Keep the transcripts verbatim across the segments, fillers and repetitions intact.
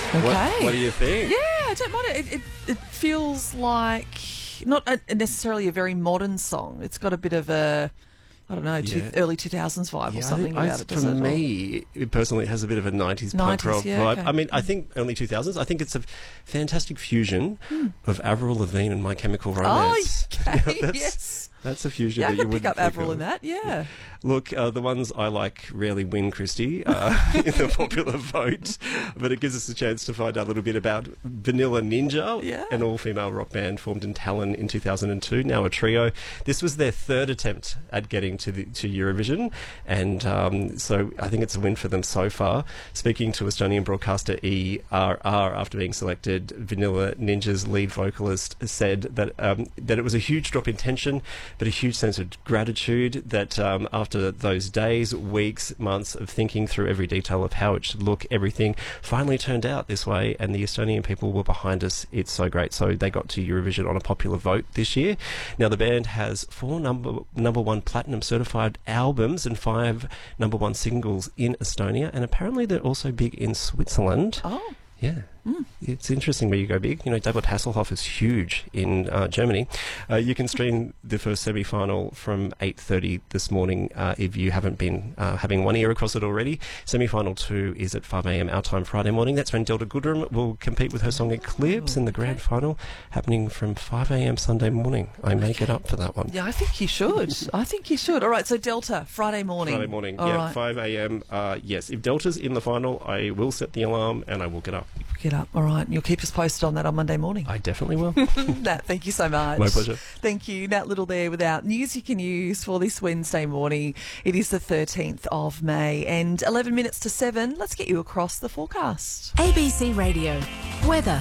Okay. What, what do you think? Yeah, I don't mind it. It, it, it feels like not a, necessarily a very modern song. It's got a bit of a, I don't know, two, Yeah. early two thousands vibe Yeah, or I something think about I, it, does for it? me, it personally, it has a bit of a nineties punk nineties, rock yeah, vibe. okay. I mean, I think early two thousands, I think it's a fantastic fusion Hmm. of Avril Lavigne and My Chemical Romance. Oh, okay, that's, yes. That's a fusion Yeah, I that you could pick wouldn't up think Avril of. in that, yeah. Look, uh, the ones I like rarely win, Christy, uh, in the popular vote, but it gives us a chance to find out a little bit about Vanilla Ninja, Yeah. an all-female rock band formed in Tallinn in two thousand two, now a trio. This was their third attempt at getting to the, to Eurovision, and um, so I think it's a win for them so far. Speaking to Estonian broadcaster E R R after being selected, Vanilla Ninja's lead vocalist said that um, that it was a huge drop in tension, but a huge sense of gratitude that um, after those days, weeks, months of thinking through every detail of how it should look, everything finally turned out this way, and the Estonian people were behind us. It's so great. So they got to Eurovision on a popular vote this year. Now the band has four number number one platinum certified albums and five number one singles in Estonia, and apparently they're also big in Switzerland. Oh. Yeah. Mm. It's interesting where you go big. You know, David Hasselhoff is huge in uh, Germany. Uh, you can stream the first semi-final from eight thirty this morning uh, if you haven't been uh, having one ear across it already. Semi-final two is at five a.m. our time Friday morning. That's when Delta Goodrem will compete with her song Eclipse in the grand final, happening from five a.m. Sunday morning. I may get up for that one. Yeah, I think you should. I think you should. All right, so Delta, Friday morning. Friday morning, All yeah, right. five a.m. Uh, yes, if Delta's in the final, I will set the alarm and I will get up. Get up, all right. And you'll keep us posted on that on Monday morning. I definitely will. Nat, thank you so much. My pleasure. Thank you. Nat Little there with our news you can use for this Wednesday morning. It is the thirteenth of May and eleven minutes to seven. Let's get you across the forecast. A B C Radio. Weather.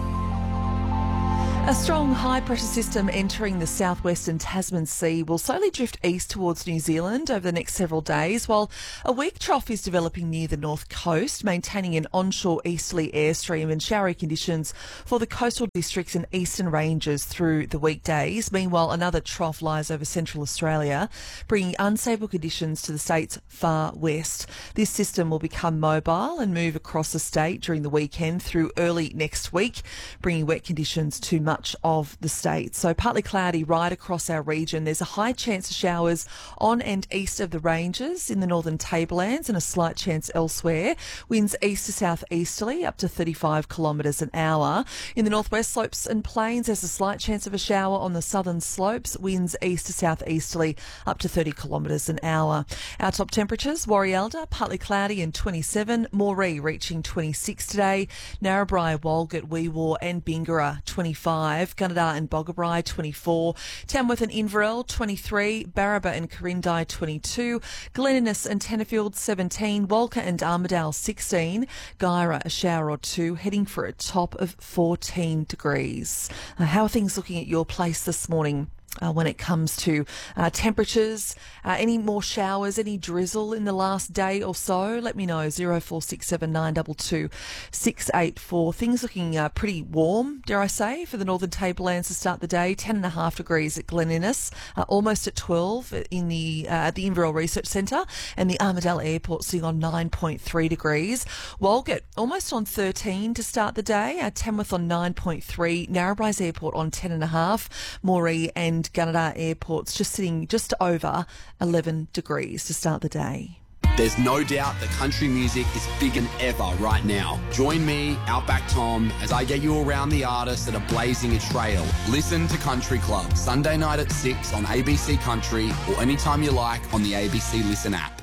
A strong high-pressure system entering the southwestern Tasman Sea will slowly drift east towards New Zealand over the next several days, while a weak trough is developing near the north coast, maintaining an onshore easterly airstream and showery conditions for the coastal districts and eastern ranges through the weekdays. Meanwhile, another trough lies over central Australia, bringing unstable conditions to the state's far west. This system will become mobile and move across the state during the weekend through early next week, bringing wet conditions to much of the state. So partly cloudy right across our region. There's a high chance of showers on and east of the ranges in the northern tablelands and a slight chance elsewhere. Winds east to south easterly up to thirty-five kilometres an hour. In the northwest slopes and plains, there's a slight chance of a shower on the southern slopes. Winds east to south easterly up to thirty kilometres an hour. Our top temperatures, Warialda, partly cloudy and twenty-seven. Moree reaching twenty-six today. Narrabri, Walgett, Weewar and Bingara, twenty-five. Gunnedah and Boggabri, twenty-four. Tamworth and Inverell, twenty-three. Barraba and Corindai, twenty-two. Glen Innes and Tenterfield, seventeen. Walker and Armidale, sixteen. Guyra, a shower or two, heading for a top of fourteen degrees. Uh, how are things looking at your place this morning? Uh, when it comes to uh, temperatures, uh, any more showers, any drizzle in the last day or so, let me know. zero four six seven nine two two six eight four. Things looking uh, pretty warm, dare I say, for the northern tablelands to start the day. ten and a half degrees at Glen Innes, uh, almost at twelve in the uh, at the Inverell Research Centre, and the Armidale Airport sitting on nine point three degrees. Walgett almost on thirteen to start the day. Uh, Tamworth on nine point three. Narrabri Airport on ten and a half. Moree and Gunnedah airports just sitting just over eleven degrees to start the day. There's no doubt that country music is bigger than ever right now. Join me, Outback Tom, as I get you around the artists that are blazing a trail. Listen to Country Club, Sunday night at six on A B C Country or anytime you like on the A B C Listen app.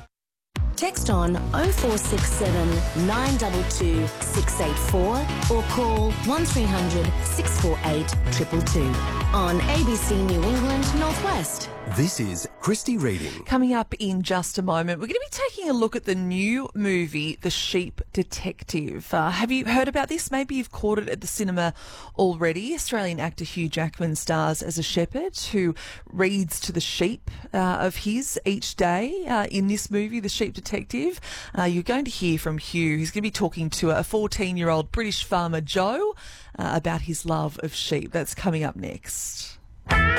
Text on oh four six seven nine two two six eight four or call one three hundred six four eight two two two on A B C New England Northwest. This is Christy Reading. Coming up in just a moment, we're going to be taking a look at the new movie, The Sheep Detective. Uh, have you heard about this? Maybe you've caught it at the cinema already. Australian actor Hugh Jackman stars as a shepherd who reads to the sheep uh, of his each day uh, in this movie, The Sheep Detective. Uh, you're going to hear from Hugh. He's going to be talking to a fourteen-year-old British farmer, Joe, uh, about his love of sheep. That's coming up next.